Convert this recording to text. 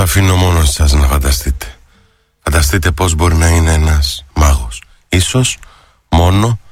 το αφήνω μόνο σας να φανταστείτε. Φανταστείτε πώς μπορεί να είναι ένας μάγος. Ίσως μόνο